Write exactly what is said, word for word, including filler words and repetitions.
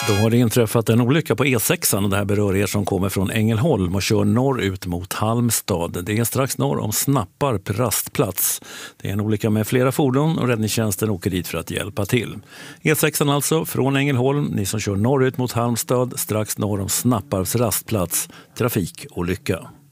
Då har det inträffat en olycka på E sexan och det här berör er som kommer från Ängelholm och kör norrut mot Halmstad. Det är strax norr om Snapparp rastplats. Det är en olycka med flera fordon och räddningstjänsten åker dit för att hjälpa till. E sexan alltså från Ängelholm, ni som kör norrut mot Halmstad, strax norr om Snapparps rastplats, trafikolycka.